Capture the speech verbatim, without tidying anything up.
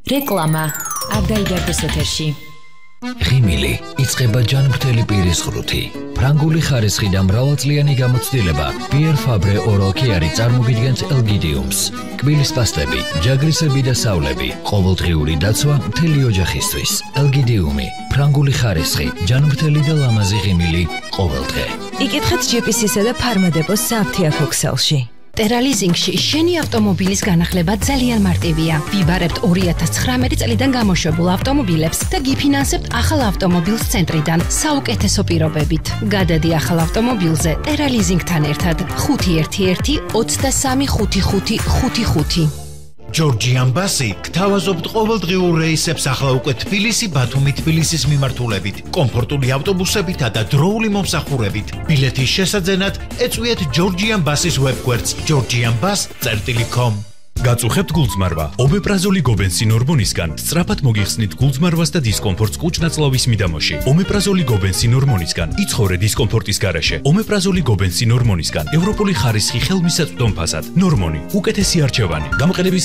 რეკლამა არ დაიბერდეს ეთერში. ღიმილი იწყება ჯანმრთელი პირის ღრუთი. ფრანგული ხარისხი და მრავალწლიანი გამოცდილება Pierre Fabre Oral Care წარმოგიდგენთ ელგიდიუმს. კბილის პასტები, ჯაგრისები და სავლები, ყოველდღიური დაცვა მთელი ოჯახისთვის. ელგიდიუმი, ფრანგული ხარისხი, ჯანმრთელი და ლამაზი ღიმილი ყოველდღე. იკითხეთ ჯი პი სი-სა და ფარმადებოს სააფთიაქო ქსელში. ტერალიზინგში შენი ავტომობილის განახლება ძალიან მარტივია. ვიბარებთ ორი ათას ცხრამეტი წლიდან გამოშვებულ ავტომობილებს და გიფინანსებთ ახალ ავტომობილს ცენტრიდან საუკეთესო პირობებით. გადადი ახალ ავტომობილზე ტერალიზინგთან ერთად ხუთი ერთი ერთი ოცდასამი ხუთი ხუთი ხუთი ხუთი. ჯორჯიან ბასი გთავაზობთ ყოველდღიურ რეისებს ახლა უკვე თბილისი ბათუმი თბილისის მიმართულებით, კომფორტული ავტობუსებითა და დროული მომსახურებით. ბილეთის შესაძენად ეწვიეთ ჯორჯიან ბასის ვებგვერდს georgian bus dot com. გაწუხებთ გულწმარვა. ომეპრაზოლი გობენსინ ჰორმონისგან სწრაფად მოგიხსნით გულწმარვას და დისკომფორტს კუჭ-ნაწლავის მიდამოში. ომეპრაზოლი გობენსინ ჰორმონისგან იცხოვრე დისკომფორტის გარეშე. ომეპრაზოლი გობენსინ ჰორმონისგან ევროპული ხარისხი ხელმისაწვდომ ფასად. ნორმონი უკეთესი არჩევანი. გამოყენების